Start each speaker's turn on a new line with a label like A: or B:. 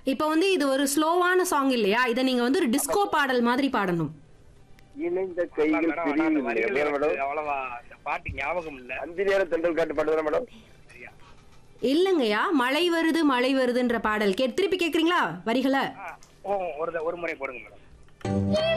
A: இப்போ வந்து இது ஒரு ஸ்லோவான சாங் இல்லையா? இதை நீங்க வந்து ஒரு டிஸ்கோ பாடல் மாதிரி பாடணும்.
B: இணைந்த கைகள்
C: மேடம் ஆனா அந்த வரிகள்
B: பிரியும்
C: எனக்கு
B: மேடம்.
C: அவ்வளவா அந்த பாட்டு ஞாபகம் இல்ல.
B: அஞ்சு நேரம் தென்றல் காட்டு பாடுதா மேடம்?
C: சரியா?
A: இல்லைங்கய்யா, மழை வருது மழை வருதுன்ற பாடல் திருப்பி கேக்குறீங்களா வரிகளை?
C: ஒரு முறை போடுங்க மேடம்.